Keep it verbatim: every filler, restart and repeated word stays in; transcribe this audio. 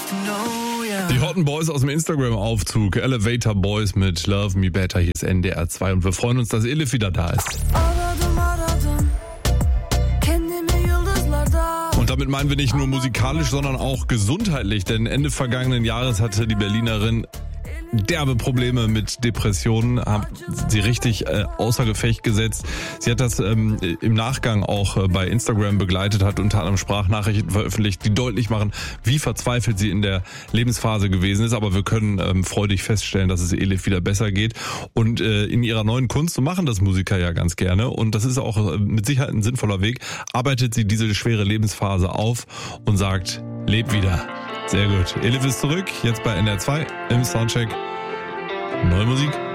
Die Hotten Boys aus dem Instagram-Aufzug, Elevator Boys mit Love Me Better, hier ist N D R zwei und wir freuen uns, dass Elif wieder da ist. Und damit meinen wir nicht nur musikalisch, sondern auch gesundheitlich, denn Ende vergangenen Jahres hatte die Berlinerin derbe Probleme mit Depressionen, hat sie richtig äh, außer Gefecht gesetzt. Sie hat das ähm, im Nachgang auch äh, bei Instagram begleitet, hat unter anderem Sprachnachrichten veröffentlicht, die deutlich machen, wie verzweifelt sie in der Lebensphase gewesen ist. Aber wir können ähm, freudig feststellen, dass es Elif wieder besser geht. Und äh, in ihrer neuen Kunst, so machen das Musiker ja ganz gerne, und das ist auch äh, mit Sicherheit ein sinnvoller Weg, arbeitet sie diese schwere Lebensphase auf und sagt, leb wieder. Sehr gut. Elif ist zurück, jetzt bei N D R zwei im Soundcheck. Neue Musik.